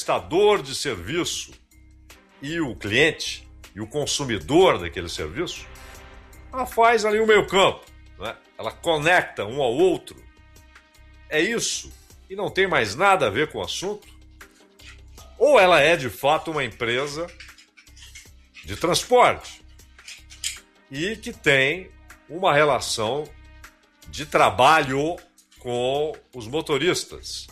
prestador de serviço e o cliente e o consumidor daquele serviço, ela faz ali o meio-campo, né? Ela conecta um ao outro. É isso. E não tem mais nada a ver com o assunto. Ou ela é, de fato, uma empresa de transporte e que tem uma relação de trabalho com os motoristas.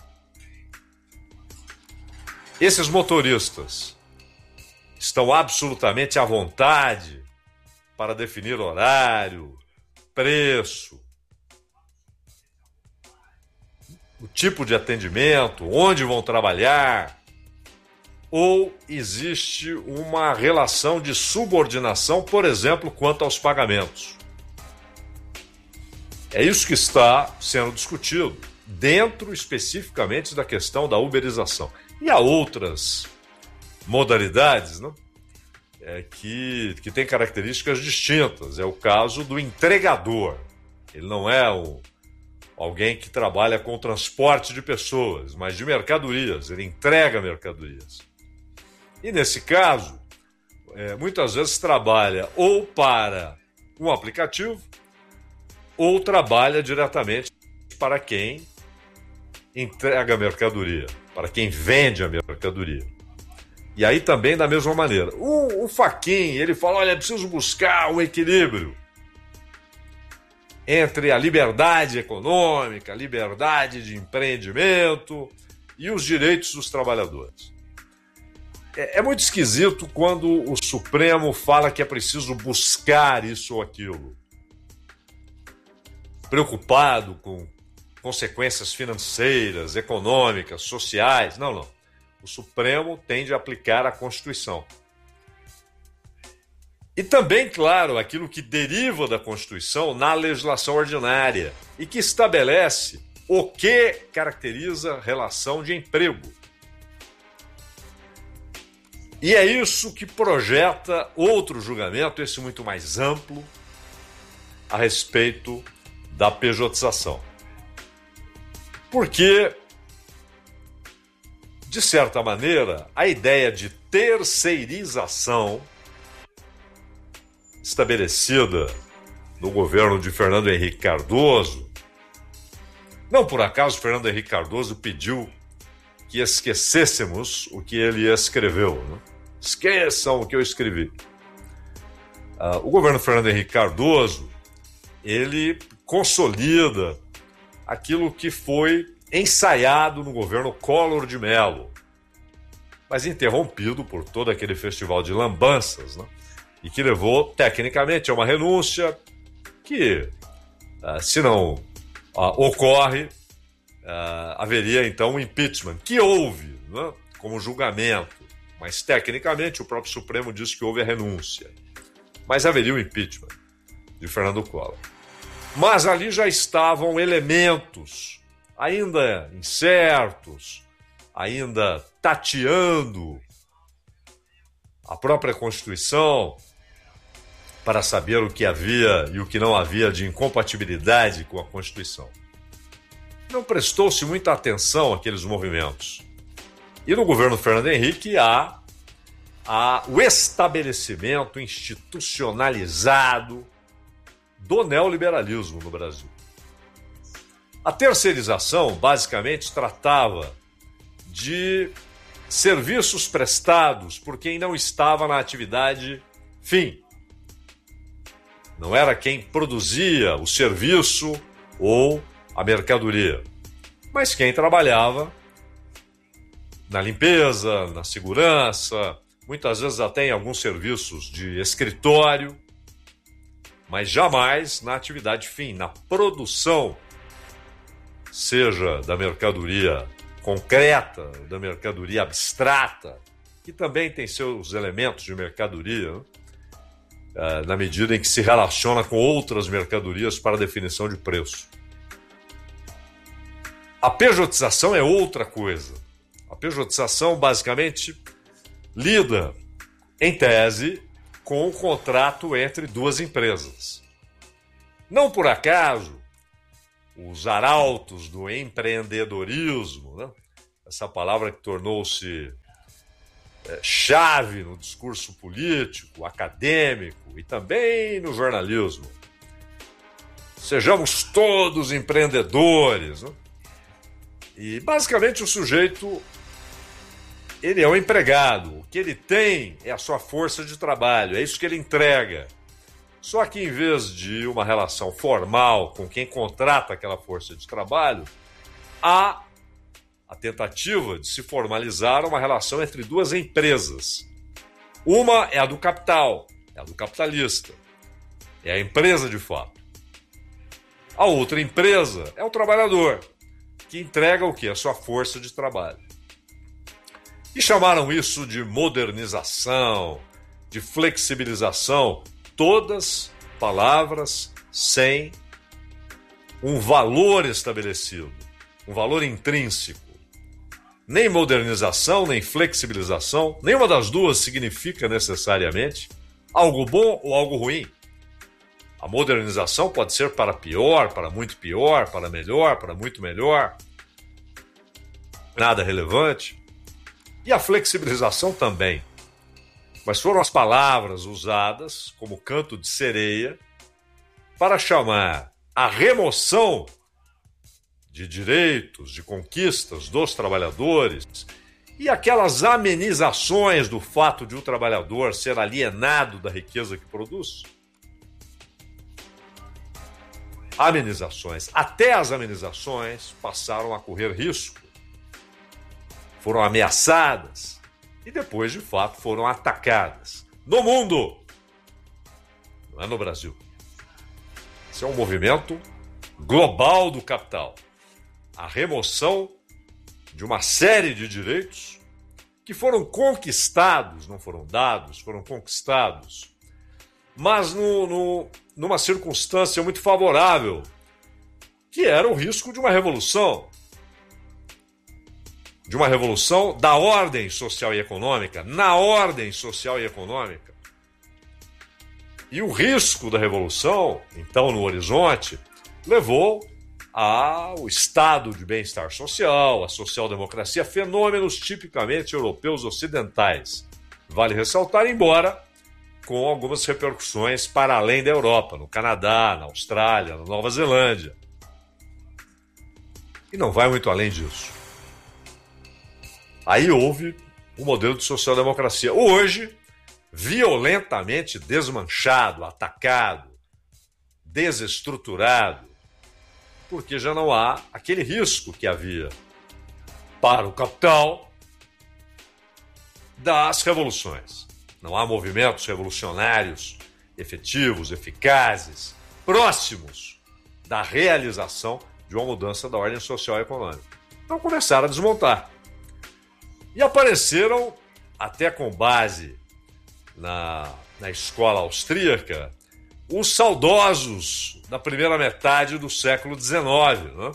Esses motoristas estão absolutamente à vontade para definir horário, preço, o tipo de atendimento, onde vão trabalhar, ou existe uma relação de subordinação, por exemplo, quanto aos pagamentos. É isso que está sendo discutido, dentro especificamente da questão da uberização. E há outras modalidades, né, que têm características distintas. É o caso do entregador. Ele não é alguém que trabalha com transporte de pessoas, mas de mercadorias. Ele entrega mercadorias. E nesse caso, muitas vezes trabalha ou para um aplicativo ou trabalha diretamente para quem entrega a mercadoria, para quem vende a mercadoria. E aí também da mesma maneira. O Fachin, ele fala, olha, é preciso buscar um equilíbrio entre a liberdade econômica, a liberdade de empreendimento e os direitos dos trabalhadores. É muito esquisito quando o Supremo fala que é preciso buscar isso ou aquilo, preocupado com consequências financeiras, econômicas, sociais. Não. O Supremo tem de aplicar a Constituição. E também, claro, aquilo que deriva da Constituição na legislação ordinária e que estabelece o que caracteriza relação de emprego. E é isso que projeta outro julgamento, esse muito mais amplo, a respeito da pejotização. Porque, de certa maneira, a ideia de terceirização estabelecida no governo de Fernando Henrique Cardoso, não por acaso Fernando Henrique Cardoso pediu que esquecêssemos o que ele escreveu, né? Esqueçam o que eu escrevi. O governo Fernando Henrique Cardoso, ele consolida aquilo que foi ensaiado no governo Collor de Mello, mas interrompido por todo aquele festival de lambanças, né? E que levou, tecnicamente, a uma renúncia que, se não ocorre, haveria, então, um impeachment, que houve, né, como julgamento, mas, tecnicamente, o próprio Supremo disse que houve a renúncia. Mas haveria o impeachment de Fernando Collor. Mas ali já estavam elementos ainda incertos, ainda tateando a própria Constituição para saber o que havia e o que não havia de incompatibilidade com a Constituição. Não prestou-se muita atenção àqueles movimentos. E no governo Fernando Henrique há o estabelecimento institucionalizado do neoliberalismo no Brasil. A terceirização, basicamente, tratava de serviços prestados por quem não estava na atividade fim. Não era quem produzia o serviço ou a mercadoria, mas quem trabalhava na limpeza, na segurança, muitas vezes até em alguns serviços de escritório, mas jamais na atividade fim, na produção, seja da mercadoria concreta, da mercadoria abstrata, que também tem seus elementos de mercadoria, né? Na medida em que se relaciona com outras mercadorias para definição de preço. A pejotização é outra coisa. A pejotização, basicamente, lida, em tese, com o contrato entre duas empresas. Não por acaso, os arautos do empreendedorismo, né? Essa palavra que tornou-se chave no discurso político, acadêmico e também no jornalismo. Sejamos todos empreendedores, né? E basicamente o sujeito, ele é um empregado. O que ele tem é a sua força de trabalho, é isso que ele entrega. Só que em vez de uma relação formal com quem contrata aquela força de trabalho, há a tentativa de se formalizar uma relação entre duas empresas. Uma é a do capital, é a do capitalista, é a empresa de fato. A outra empresa é o trabalhador, que entrega o quê? A sua força de trabalho. E chamaram isso de modernização, de flexibilização, todas palavras sem um valor estabelecido, um valor intrínseco. Nem modernização, nem flexibilização, nenhuma das duas significa necessariamente algo bom ou algo ruim. A modernização pode ser para pior, para muito pior, para melhor, para muito melhor. Nada relevante. E a flexibilização também. Mas foram as palavras usadas como canto de sereia para chamar a remoção de direitos, de conquistas dos trabalhadores e aquelas amenizações do fato de o trabalhador ser alienado da riqueza que produz. Amenizações. Até as amenizações passaram a correr risco. Foram ameaçadas e depois, de fato, foram atacadas. No mundo! Não é no Brasil. Esse é um movimento global do capital. A remoção de uma série de direitos que foram conquistados, não foram dados, foram conquistados, mas numa circunstância muito favorável, que era o risco de uma revolução da ordem social e econômica, na ordem social e econômica. E o risco da revolução, então, no horizonte, levou ao estado de bem-estar social, à social-democracia, fenômenos tipicamente europeus ocidentais. Vale ressaltar, embora com algumas repercussões para além da Europa, no Canadá, na Austrália, na Nova Zelândia. E não vai muito além disso. Aí houve um modelo de social-democracia. Hoje, violentamente desmanchado, atacado, desestruturado, porque já não há aquele risco que havia para o capital das revoluções. Não há movimentos revolucionários efetivos, eficazes, próximos da realização de uma mudança da ordem social e econômica. Então começaram a desmontar. E apareceram, até com base na escola austríaca, os saudosos da primeira metade do século XIX, né?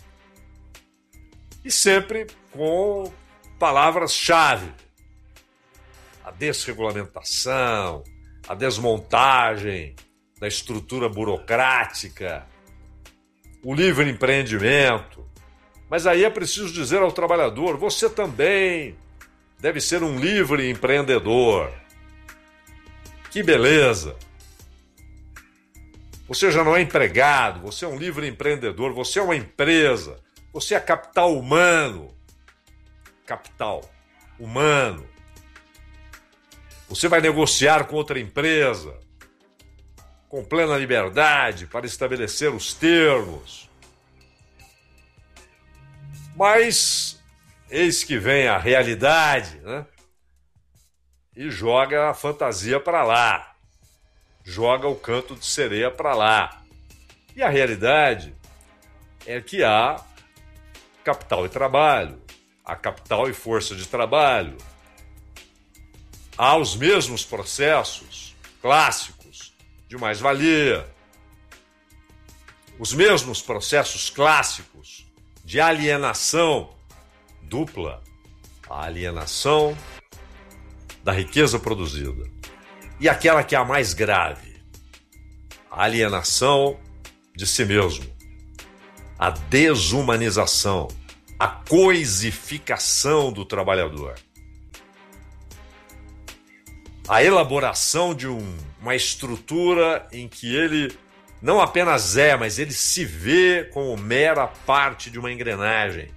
E sempre com palavras-chave. A desregulamentação, a desmontagem da estrutura burocrática, o livre empreendimento. Mas aí é preciso dizer ao trabalhador, você também deve ser um livre empreendedor. Que beleza! Você já não é empregado, você é um livre empreendedor, você é uma empresa, você é capital humano. Capital humano. Você vai negociar com outra empresa, com plena liberdade, para estabelecer os termos. Mas eis que vem a realidade, né? E joga a fantasia para lá. Joga o canto de sereia para lá. E a realidade é que há capital e trabalho, há capital e força de trabalho. Há os mesmos processos clássicos de mais-valia, os mesmos processos clássicos de alienação dupla, a alienação da riqueza produzida. E aquela que é a mais grave, a alienação de si mesmo, a desumanização, a coisificação do trabalhador. a elaboração de uma estrutura em que ele não apenas é, mas ele se vê como mera parte de uma engrenagem.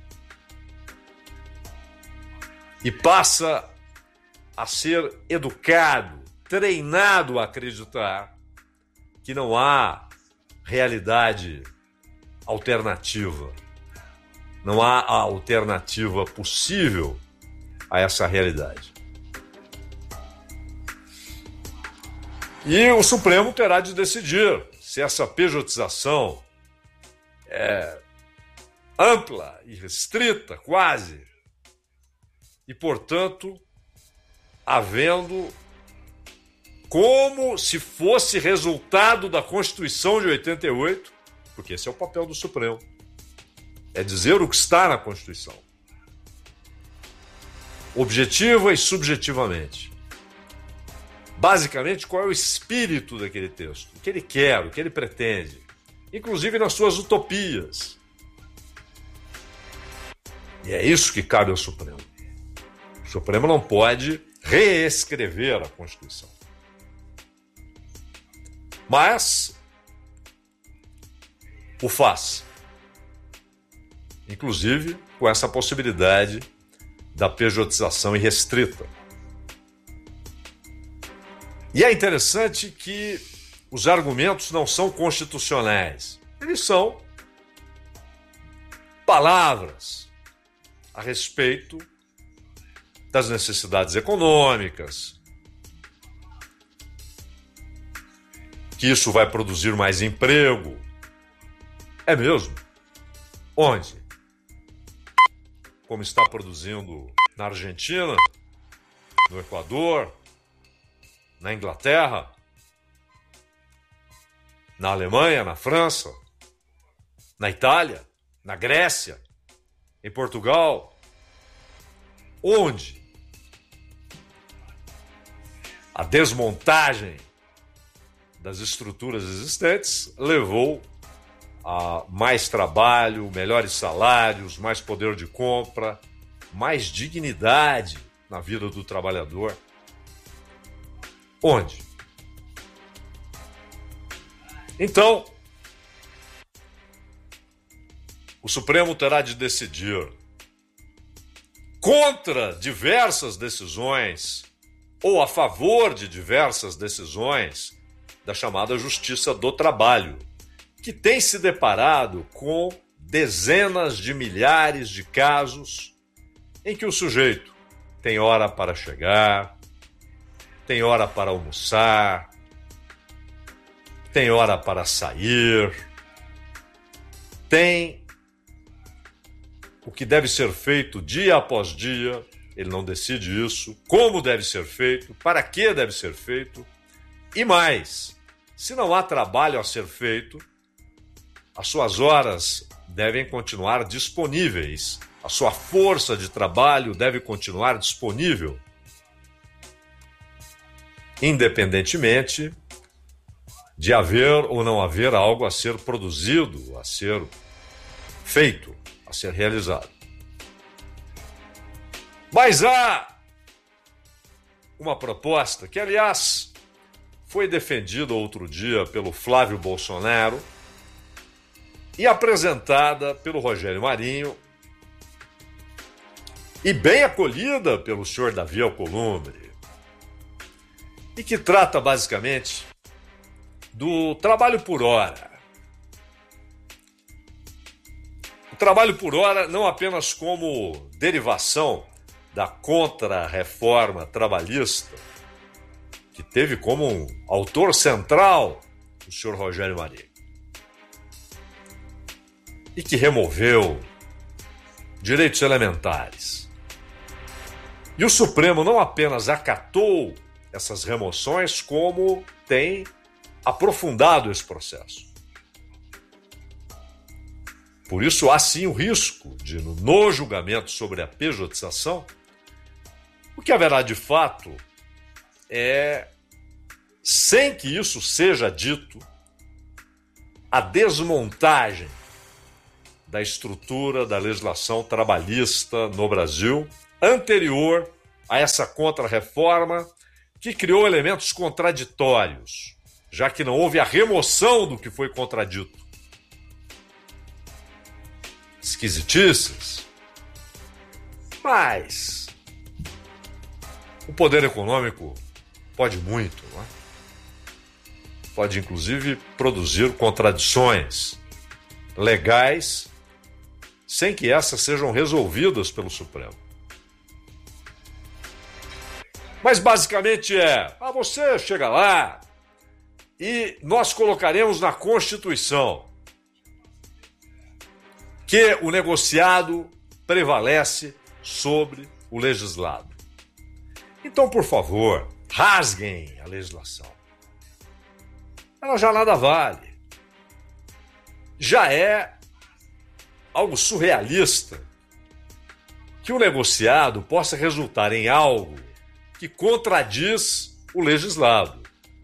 E passa a ser educado, treinado a acreditar que não há realidade alternativa. Não há alternativa possível a essa realidade. E o Supremo terá de decidir se essa pejotização é ampla e restrita, quase, e, portanto, havendo como se fosse resultado da Constituição de 88, porque esse é o papel do Supremo, é dizer o que está na Constituição, objetiva e subjetivamente. Basicamente, qual é o espírito daquele texto, o que ele quer, o que ele pretende, inclusive nas suas utopias. E é isso que cabe ao Supremo. O Supremo não pode reescrever a Constituição. Mas o faz. Inclusive com essa possibilidade da pejotização irrestrita. E é interessante que os argumentos não são constitucionais. Eles são palavras a respeito das necessidades econômicas, que isso vai produzir mais emprego. É mesmo? Onde? Como está produzindo na Argentina, no Equador, na Inglaterra, na Alemanha, na França, na Itália, na Grécia, em Portugal. Onde? A desmontagem das estruturas existentes levou a mais trabalho, melhores salários, mais poder de compra, mais dignidade na vida do trabalhador. Onde? Então, o Supremo terá de decidir contra diversas decisões ou a favor de diversas decisões da chamada Justiça do Trabalho, que tem se deparado com dezenas de milhares de casos em que o sujeito tem hora para chegar, tem hora para almoçar, tem hora para sair, tem o que deve ser feito dia após dia, ele não decide isso, como deve ser feito, para que deve ser feito, e mais, se não há trabalho a ser feito, as suas horas devem continuar disponíveis, a sua força de trabalho deve continuar disponível, independentemente de haver ou não haver algo a ser produzido, a ser feito, a ser realizado. Mas há uma proposta que, aliás, foi defendida outro dia pelo Flávio Bolsonaro e apresentada pelo Rogério Marinho e bem acolhida pelo senhor Davi Alcolumbre, e que trata basicamente do trabalho por hora. O trabalho por hora não apenas como derivação da contra-reforma trabalhista, que teve como um autor central o senhor Rogério Marinho, e que removeu direitos elementares. E o Supremo não apenas acatou essas remoções, como tem aprofundado esse processo. Por isso, há sim o risco de, no julgamento sobre a pejotização, o que haverá de fato é, sem que isso seja dito, a desmontagem da estrutura da legislação trabalhista no Brasil, anterior a essa contra-reforma, que criou elementos contraditórios, já que não houve a remoção do que foi contradito. Esquisitices. Mas o poder econômico pode muito, não é? Pode, inclusive, produzir contradições legais sem que essas sejam resolvidas pelo Supremo. Mas, basicamente, você chega lá e nós colocaremos na Constituição que o negociado prevalece sobre o legislado. Então, por favor, rasguem a legislação. Ela já nada vale. Já é algo surrealista que o negociado possa resultar em algo que contradiz o legislado.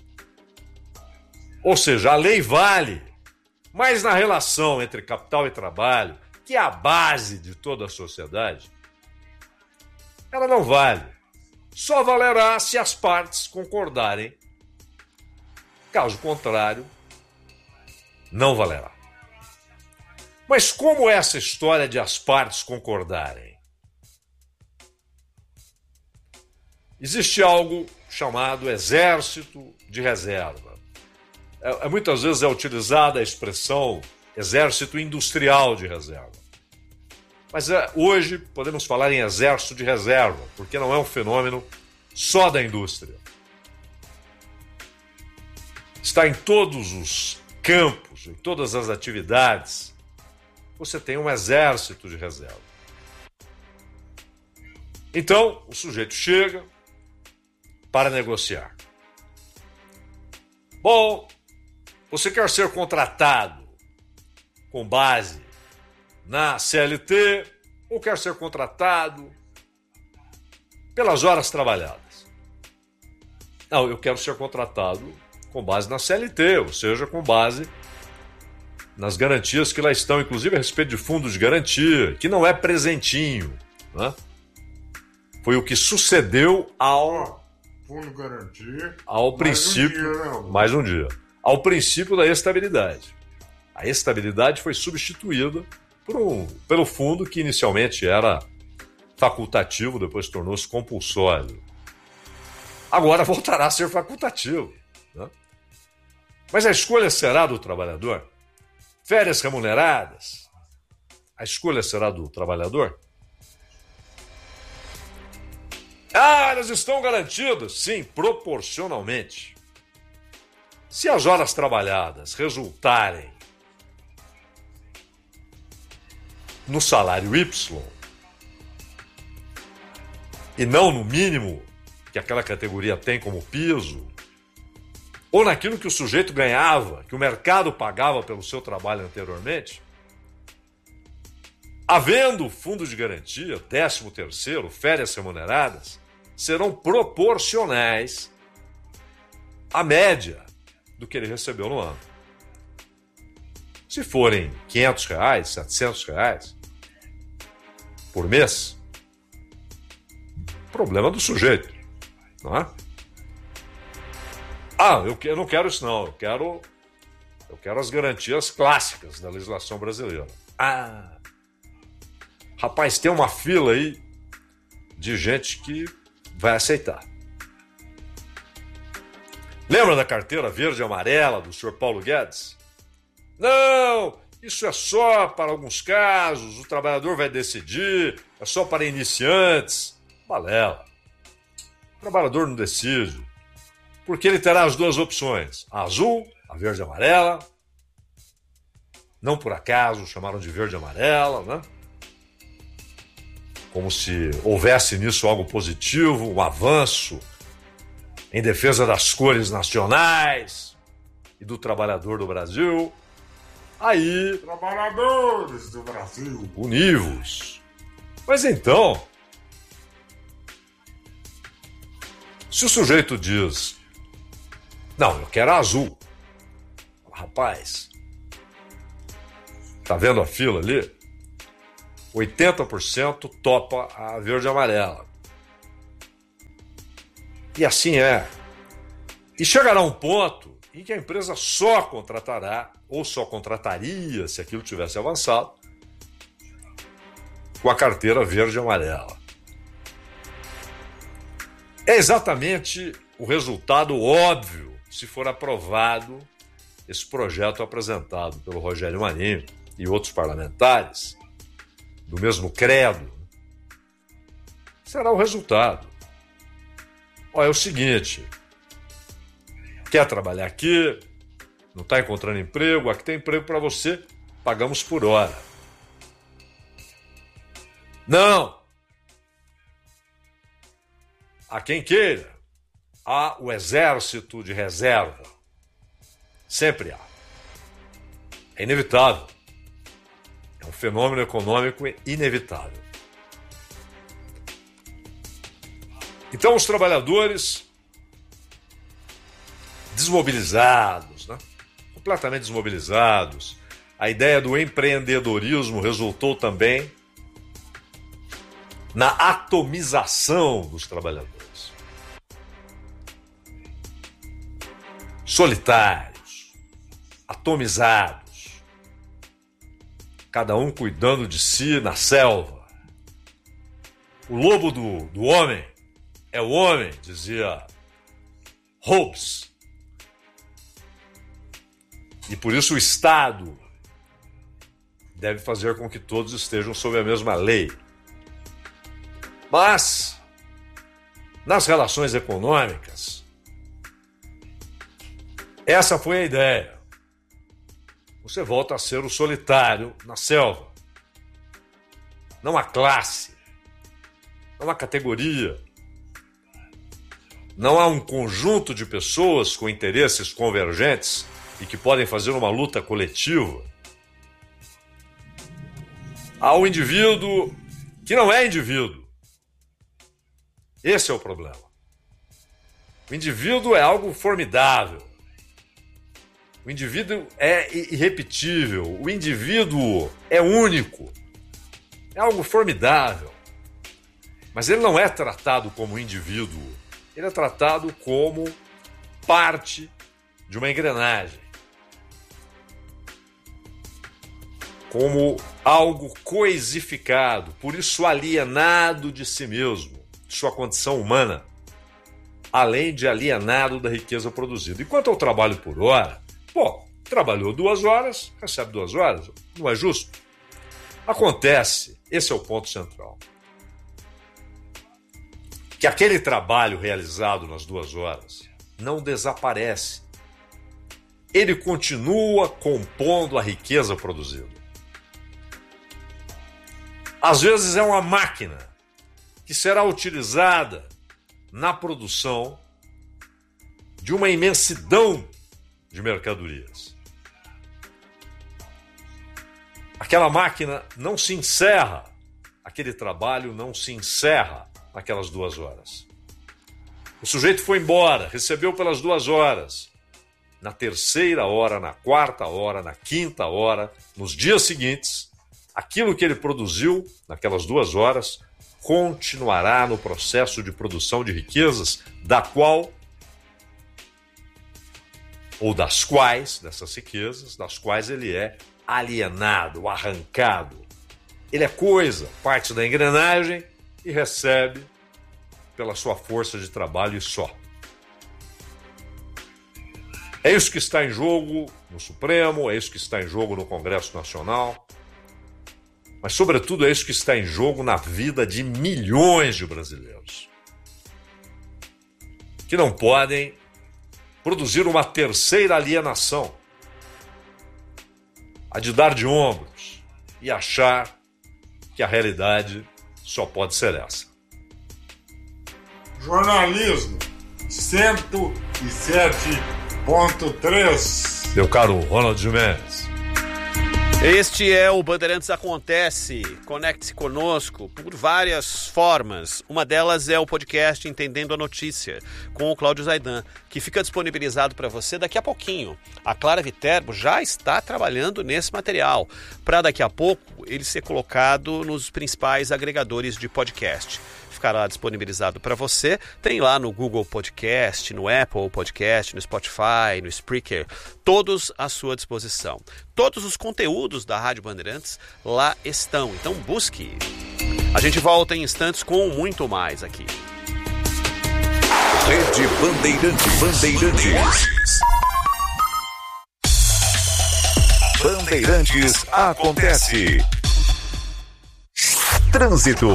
Ou seja, a lei vale, mas na relação entre capital e trabalho, que é a base de toda a sociedade, ela não vale. Só valerá se as partes concordarem. Caso contrário, não valerá. Mas como é essa história de as partes concordarem? Existe algo chamado exército de reserva. Muitas vezes é utilizada a expressão exército industrial de reserva. Mas hoje podemos falar em exército de reserva, porque não é um fenômeno só da indústria. Está em todos os campos, em todas as atividades. Você tem um exército de reserva. Então, o sujeito chega para negociar. Bom, você quer ser contratado com base na CLT ou quer ser contratado pelas horas trabalhadas? Não, eu quero ser contratado com base na CLT, ou seja, com base nas garantias que lá estão, inclusive a respeito de fundos de garantia, que não é presentinho, né? Foi o que sucedeu ao fundo de garantia, ao princípio, mais um dia, ao princípio da estabilidade. A estabilidade foi substituída pelo fundo que inicialmente era facultativo, depois tornou-se compulsório. Agora voltará a ser facultativo, né? Mas a escolha será do trabalhador? Férias remuneradas? A escolha será do trabalhador? Elas estão garantidas? Sim, proporcionalmente. Se as horas trabalhadas resultarem no salário Y e não no mínimo que aquela categoria tem como piso, ou naquilo que o sujeito ganhava, que o mercado pagava pelo seu trabalho anteriormente, havendo fundo de garantia, 13º, férias remuneradas, serão proporcionais à média do que ele recebeu no ano. Se forem R$500, R$700 por mês, problema do sujeito, não é? Eu não quero isso não, eu quero as garantias clássicas da legislação brasileira. Rapaz, tem uma fila aí de gente que vai aceitar. Lembra da carteira verde e amarela do senhor Paulo Guedes? Não, isso é só para alguns casos, o trabalhador vai decidir, é só para iniciantes. Balela. O trabalhador não decide, porque ele terá as duas opções, a azul, a verde e amarela. Não por acaso chamaram de verde e amarela, né? Como se houvesse nisso algo positivo, um avanço em defesa das cores nacionais e do trabalhador do Brasil. Aí, trabalhadores do Brasil, univos. Mas então, se o sujeito diz, não, eu quero azul. Rapaz, tá vendo a fila ali? 80% topa a verde e amarela. E assim é. E chegará um ponto em que a empresa só contratará, ou só contrataria, se aquilo tivesse avançado, com a carteira verde e amarela. É exatamente o resultado óbvio se for aprovado esse projeto apresentado pelo Rogério Marinho e outros parlamentares do mesmo credo. Será o resultado. Olha, é o seguinte: quer trabalhar aqui, não está encontrando emprego, aqui tem emprego para você, pagamos por hora. Não! A quem queira, há o exército de reserva. Sempre há. É inevitável. É um fenômeno econômico inevitável. Então, os trabalhadores desmobilizados, né? Completamente desmobilizados. A ideia do empreendedorismo resultou também na atomização dos trabalhadores. Solitários, atomizados, cada um cuidando de si na selva. O lobo do homem é o homem, dizia Hobbes. E por isso o Estado deve fazer com que todos estejam sob a mesma lei. Mas, nas relações econômicas, essa foi a ideia. Você volta a ser o solitário na selva. Não há classe, não há categoria, não há um conjunto de pessoas com interesses convergentes e que podem fazer uma luta coletiva. Há um indivíduo que não é indivíduo. Esse é o problema. O indivíduo é algo formidável. O indivíduo é irrepetível. O indivíduo é único. É algo formidável. Mas ele não é tratado como indivíduo. Ele é tratado como parte de uma engrenagem. Como algo coisificado, por isso alienado de si mesmo, de sua condição humana, além de alienado da riqueza produzida. E quanto ao trabalho por hora, trabalhou 2 horas, recebe 2 horas, não é justo? Acontece, esse é o ponto central, que aquele trabalho realizado nas 2 horas não desaparece. Ele continua compondo a riqueza produzida. Às vezes é uma máquina que será utilizada na produção de uma imensidão de mercadorias. Aquela máquina não se encerra, aquele trabalho não se encerra naquelas 2 horas. O sujeito foi embora, recebeu pelas 2 horas. Na 3ª hora, na 4ª hora, na 5ª hora, nos dias seguintes, aquilo que ele produziu naquelas 2 horas continuará no processo de produção de riquezas, da qual, ou das quais, dessas riquezas, das quais ele é alienado, arrancado. Ele é coisa, parte da engrenagem e recebe pela sua força de trabalho e só. É isso que está em jogo no Supremo, é isso que está em jogo no Congresso Nacional, mas, sobretudo, é isso que está em jogo na vida de milhões de brasileiros que não podem produzir uma terceira alienação, a de dar de ombros e achar que a realidade só pode ser essa. Jornalismo 107.3. Meu caro Ronald Gimenez. Este é o Bandeirantes Acontece. Conecte-se conosco por várias formas. Uma delas é o podcast Entendendo a Notícia, com o Cláudio Zaidan, que fica disponibilizado para você daqui a pouquinho. A Clara Viterbo já está trabalhando nesse material, para daqui a pouco ele ser colocado nos principais agregadores de podcast. ficará disponibilizado para você. Tem lá no Google Podcast, no Apple Podcast, no Spotify, no Spreaker, todos à sua disposição. Todos os conteúdos da Rádio Bandeirantes lá estão, então busque. A gente volta em instantes com muito mais aqui. Rede Bandeirantes. Bandeirantes acontece. Trânsito.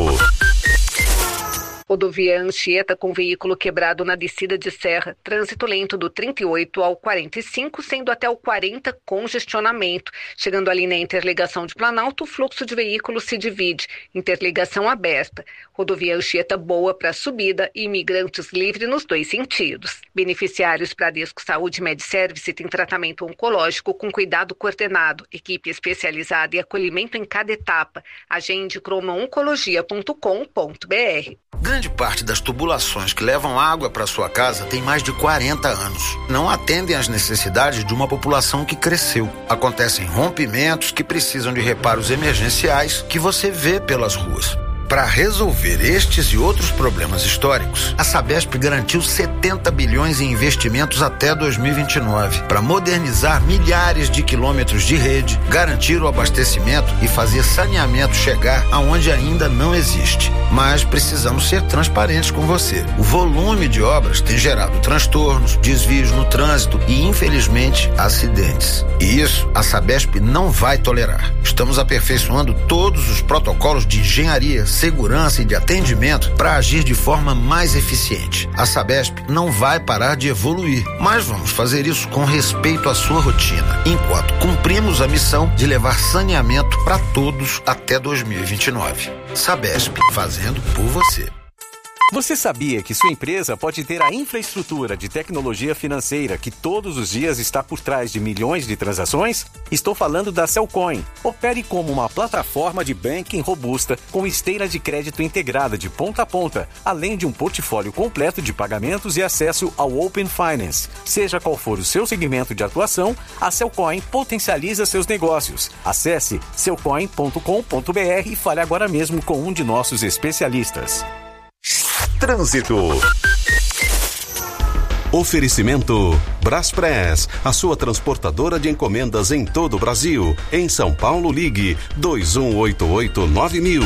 Rodovia Anchieta com veículo quebrado na descida de serra. Trânsito lento do 38 ao 45, sendo até o 40 congestionamento. Chegando ali na interligação de Planalto, o fluxo de veículos se divide. Interligação aberta. Rodovia Anchieta boa para subida e imigrantes livre nos dois sentidos. Beneficiários Bradesco Saúde MedService tem tratamento oncológico com cuidado coordenado, equipe especializada e acolhimento em cada etapa. Agende cromaoncologia.com.br. Grande parte das tubulações que levam água para sua casa tem mais de 40 anos. Não atendem às necessidades de uma população que cresceu. Acontecem rompimentos que precisam de reparos emergenciais que você vê pelas ruas. Para resolver estes e outros problemas históricos, a Sabesp garantiu 70 bilhões em investimentos até 2029 para modernizar milhares de quilômetros de rede, garantir o abastecimento e fazer saneamento chegar aonde ainda não existe. Mas precisamos ser transparentes com você. O volume de obras tem gerado transtornos, desvios no trânsito e, infelizmente, acidentes. E isso a Sabesp não vai tolerar. Estamos aperfeiçoando todos os protocolos de engenharia, segurança e de atendimento para agir de forma mais eficiente. A Sabesp não vai parar de evoluir, mas vamos fazer isso com respeito à sua rotina, enquanto cumprimos a missão de levar saneamento para todos até 2029. Sabesp, fazendo por você. Você sabia que sua empresa pode ter a infraestrutura de tecnologia financeira que todos os dias está por trás de milhões de transações? Estou falando da Cellcoin. Opere como uma plataforma de banking robusta com esteira de crédito integrada de ponta a ponta, além de um portfólio completo de pagamentos e acesso ao Open Finance. Seja qual for o seu segmento de atuação, a Cellcoin potencializa seus negócios. Acesse cellcoin.com.br e fale agora mesmo com um de nossos especialistas. Trânsito. Oferecimento Braspress, a sua transportadora de encomendas em todo o Brasil. Em São Paulo, ligue 2188-9000.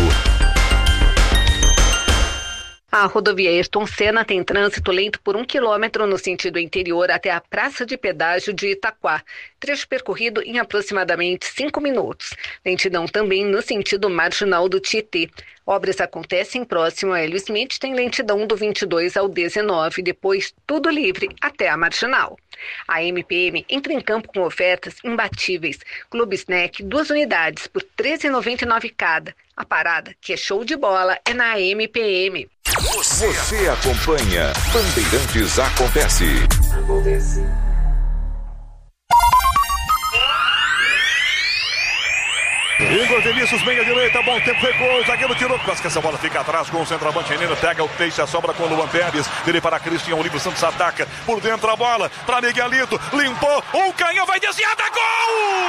A rodovia Ayrton Senna tem trânsito lento por 1 quilômetro no sentido interior até a praça de pedágio de Itaquá. Trecho percorrido em aproximadamente 5 minutos. Lentidão também no sentido marginal do Tietê. Obras acontecem próximo a Hélio Smith, tem lentidão do 22 ao 19, depois tudo livre até a marginal. A MPM entra em campo com ofertas imbatíveis. Clube Snack, 2 unidades por R$ 13,99 cada. A parada, que é show de bola, é na MPM. Você acompanha Bandeirantes Acontece. Igor Vinícius, meia direita, bom tempo, recuou, o zagueiro tirou, quase que essa bola fica atrás com o centroavante Renino, pega o peixe, a sobra com o Luan Pérez, dele para Cristian, Olívio Santos ataca, por dentro a bola, para Miguelito, limpou, o canhão vai desviar, gol!